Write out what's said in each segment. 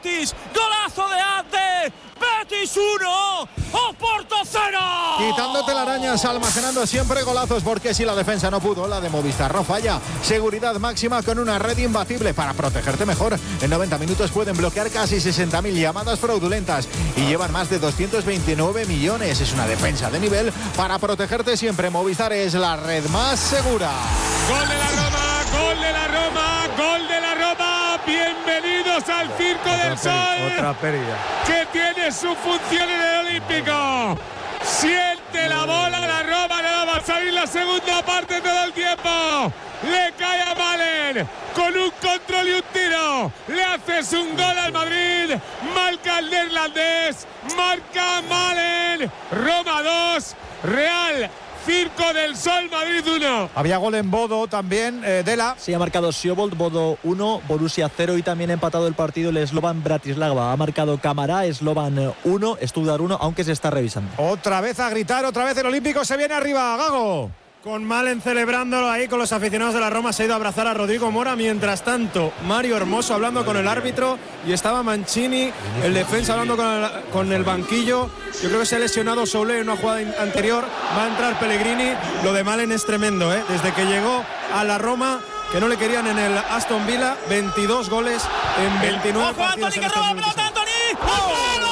Betis. Golazo de Abde. Betis 1, Oporto 0. Quitando telarañas, almacenando siempre golazos, porque si la defensa no pudo, la de Movistar no falla. Seguridad máxima con una red imbatible para protegerte mejor. En 90 minutos pueden bloquear casi 60.000 llamadas fraudulentas y llevan más de 229 millones. Es una defensa de nivel para protegerte siempre. Movistar es la red más segura. Gol de la Roma, gol de la Roma, gol de la Roma. Bienvenidos al Circo del Sol. Otra pérdida. Que tiene su función en el Olímpico. Siente la bola la Roma, nada más salir la segunda parte todo el tiempo. Le cae a Malen con un control y un tiro. Le haces un gol al Madrid. Marca el neerlandés. Marca Malen. Roma 2. Real Circo del Sol, Madrid 1. Había gol en Bodo también, Dela. Sí, ha marcado Siobold, Bodo 1, Borussia 0 y también ha empatado el partido el Slovan Bratislava. Ha marcado Camará, Slovan 1, Stuttgart 1, aunque se está revisando. Otra vez a gritar, otra vez el Olímpico se viene arriba, Gago. Con Malen celebrándolo ahí con los aficionados de la Roma, se ha ido a abrazar a Rodrigo Mora. Mientras tanto, Mario Hermoso hablando con el árbitro y estaba Mancini, el defensa, hablando con el banquillo. Yo creo que se ha lesionado Soule en una jugada anterior. Va a entrar Pellegrini. Lo de Malen es tremendo, ¿eh? Desde que llegó a la Roma, que no le querían en el Aston Villa, 22 goles en 29 ¡Ojo, partidos. Antony, que roba la pelota, Antony! ¡Al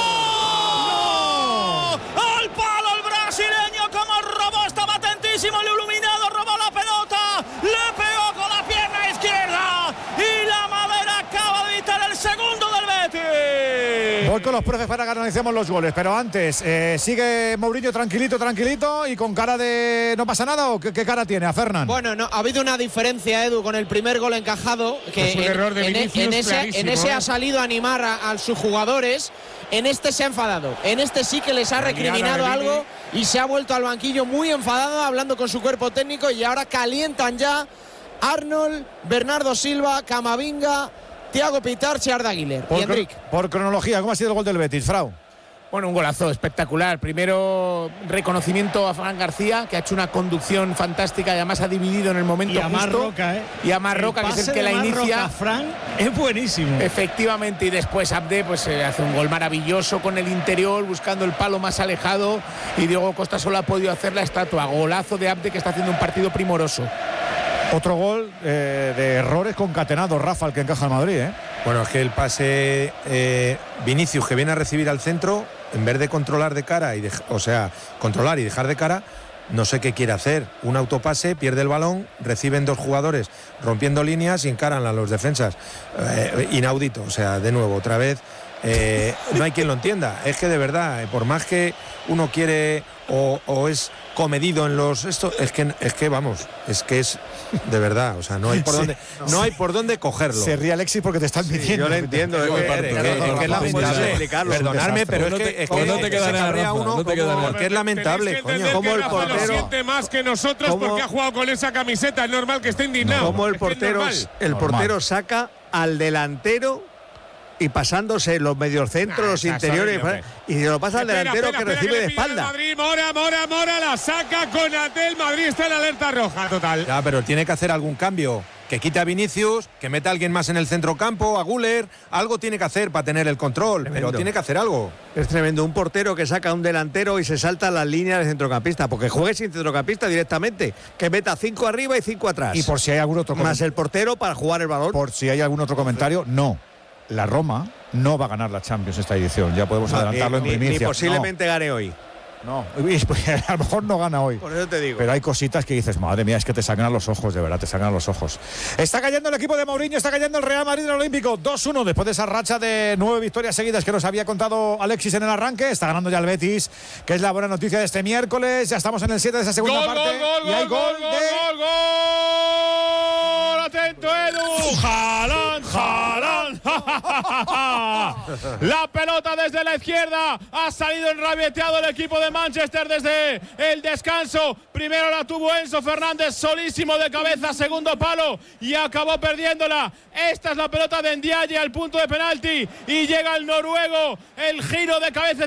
palo! ¡Al palo el brasileño! ¡Cómo robó! Estaba atentísimo el iluminado, robó la pelota, le pegó con la pierna izquierda y la Madera acaba de evitar el segundo del Betis. Voy con los profes para que analicemos los goles, pero antes, sigue Mourinho tranquilito y con cara de ¿no pasa nada o qué cara tiene a Fernán? Bueno, no, ha habido una diferencia, Edu, con el primer gol encajado, que es un error de Vinicius en ese ha salido a animar a sus jugadores. En este se ha enfadado, en este sí que les ha recriminado algo y se ha vuelto al banquillo muy enfadado, hablando con su cuerpo técnico, y ahora calientan ya Arnold, Bernardo Silva, Camavinga, Thiago Pitarch, Arda Güler y Enrique. Por cronología, ¿cómo ha sido el gol del Betis, Frau? Bueno, un golazo espectacular. Primero, reconocimiento a Fran García, que ha hecho una conducción fantástica y además ha dividido en el momento justo. Marroca, Y a Marroca, que es el que la inicia. Fran es buenísimo. Efectivamente, y después Abde pues hace un gol maravilloso con el interior, buscando el palo más alejado, y Diego Costa solo ha podido hacer la estatua. Golazo de Abde, que está haciendo un partido primoroso. Otro gol de errores concatenados, Rafa, el que encaja el Madrid, ¿eh? Bueno, es que el pase Vinicius, que viene a recibir al centro, en vez de controlar de cara, controlar y dejar de cara, no sé qué quiere hacer. Un autopase, pierde el balón, reciben dos jugadores rompiendo líneas y encaran a los defensas. Inaudito, o sea, de nuevo, otra vez. No hay quien lo entienda. Es que de verdad, por más que uno quiere o es comedido en los es de verdad, o sea, no hay por dónde no hay por dónde cogerlo. Se ríe Alexis porque te están diciendo. Yo lo entiendo, es que es lamentable. Perdonadme, pero es que no te queda nada, uno porque es lamentable, coño. Como el portero lo siente más que nosotros porque ha jugado con esa camiseta, es normal que esté indignado. Como el portero saca al delantero y pasándose los mediocentros, los interiores, y se lo pasa al delantero que recibe de espalda. Madrid, Mora, la saca con Atel. Madrid está en alerta roja total. Ya, pero tiene que hacer algún cambio. Que quite a Vinicius, que meta a alguien más en el centrocampo, a Güler. Algo tiene que hacer para tener el control, pero tiene que hacer algo. Es tremendo, un portero que saca a un delantero y se salta las líneas del centrocampista, porque juegue sin centrocampista directamente, que meta 5 arriba y 5 atrás. Y por si hay algún otro más el portero para jugar el balón. Por si hay algún otro comentario, no. La Roma no va a ganar la Champions esta edición, ya podemos adelantarlo en primicia. Ni posiblemente gane hoy. No, a lo mejor no gana hoy. Por eso te digo. Pero hay cositas que dices, madre mía, es que te sangran los ojos, de verdad, te sangran los ojos. Está cayendo el equipo de Mourinho, está cayendo el Real Madrid del Olímpico, 2-1, después de esa racha de 9 victorias seguidas que nos había contado Alexis en el arranque. Está ganando ya el Betis, que es la buena noticia de este miércoles. Ya estamos en el 7 de esa segunda parte. Gol, atento, Edu. Haaland. La pelota desde la izquierda, ha salido enrabieteado el equipo de Manchester desde el descanso. Primero la tuvo Enzo Fernández solísimo de cabeza, segundo palo, y acabó perdiéndola. Esta es la pelota de Ndiaye al punto de penalti y llega el noruego, el giro de cabeza